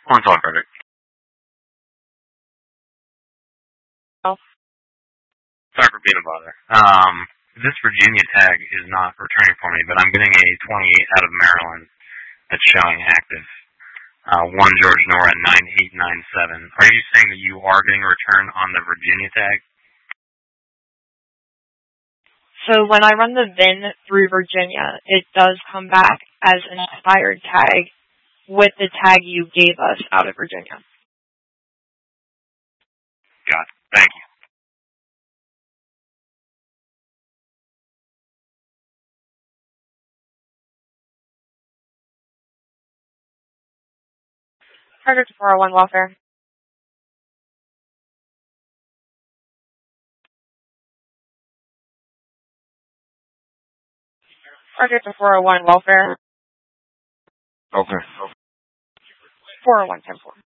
One call, Frederick. Oh. Sorry for being a bother. This Virginia tag is not returning for me, but I'm getting a 28 out of Maryland that's showing active. 1 George Nora 9897. Are you saying that you are getting a return on the Virginia tag? So when I run the VIN through Virginia, it does come back as an expired tag with the tag you gave us out of Virginia. Got it. Thank you. Target to 401 welfare. Target to 401 welfare. Okay. 401 10-4.